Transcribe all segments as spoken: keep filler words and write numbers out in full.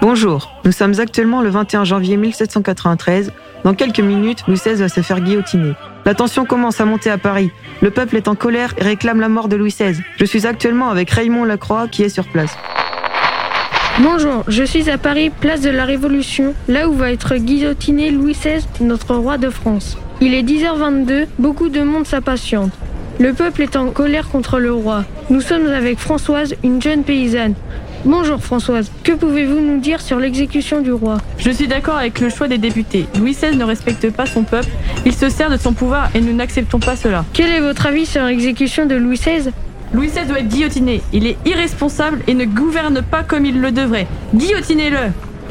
Bonjour, nous sommes actuellement le vingt et un janvier mille sept cent quatre-vingt-treize. Dans quelques minutes, Louis seize va se faire guillotiner. La tension commence à monter à Paris. Le peuple est en colère et réclame la mort de Louis seize. Je suis actuellement avec Raymond Lacroix qui est sur place. Bonjour, je suis à Paris, place de la Révolution, là où va être guillotiné Louis seize, notre roi de France. Il est dix heures vingt-deux, beaucoup de monde s'impatiente. Le peuple est en colère contre le roi. Nous sommes avec Françoise, une jeune paysanne. Bonjour Françoise, que pouvez-vous nous dire sur l'exécution du roi ? Je suis d'accord avec le choix des députés. Louis seize ne respecte pas son peuple, il se sert de son pouvoir et nous n'acceptons pas cela. Quel est votre avis sur l'exécution de Louis seize ? Louis seize doit être guillotiné. Il est irresponsable et ne gouverne pas comme il le devrait. Guillotinez-le !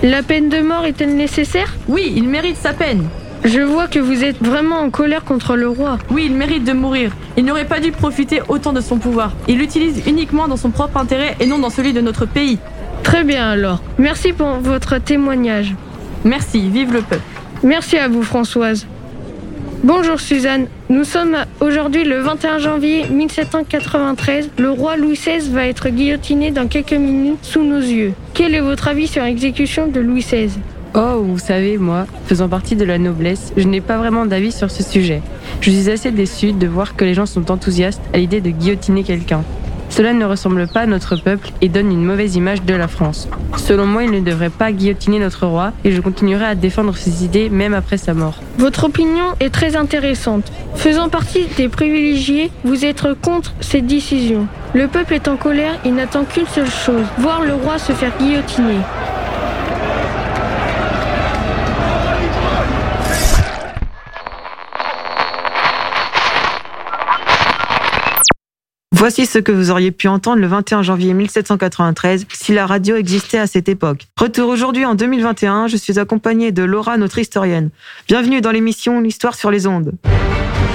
La peine de mort est-elle nécessaire ? Oui, il mérite sa peine. Je vois que vous êtes vraiment en colère contre le roi. Oui, il mérite de mourir. Il n'aurait pas dû profiter autant de son pouvoir. Il l'utilise uniquement dans son propre intérêt et non dans celui de notre pays. Très bien alors. Merci pour votre témoignage. Merci, vive le peuple. Merci à vous Françoise. Bonjour Suzanne, nous sommes aujourd'hui le vingt et un janvier mille sept cent quatre-vingt-treize. Le roi Louis seize va être guillotiné dans quelques minutes sous nos yeux. Quel est votre avis sur l'exécution de Louis seize ? Oh, vous savez, moi, faisant partie de la noblesse, je n'ai pas vraiment d'avis sur ce sujet. Je suis assez déçue de voir que les gens sont enthousiastes à l'idée de guillotiner quelqu'un. Cela ne ressemble pas à notre peuple et donne une mauvaise image de la France. Selon moi, il ne devrait pas guillotiner notre roi et je continuerai à défendre ses idées même après sa mort. Votre opinion est très intéressante. Faisant partie des privilégiés, vous êtes contre cette décision. Le peuple est en colère, il n'attend qu'une seule chose, voir le roi se faire guillotiner. Voici ce que vous auriez pu entendre le vingt et un janvier mille sept cent quatre-vingt-treize si la radio existait à cette époque. Retour aujourd'hui en deux mille vingt et un, je suis accompagnée de Laura, notre historienne. Bienvenue dans l'émission L'Histoire sur les ondes.